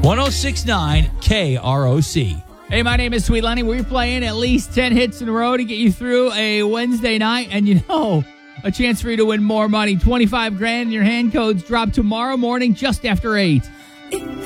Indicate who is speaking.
Speaker 1: 1069 KROC.
Speaker 2: Hey, my name is Sweet Lenny. We're playing at least 10 hits in a row to get you through a Wednesday night. And a chance for you to win more money. $25,000 in your hand. Codes drop tomorrow morning just after 8.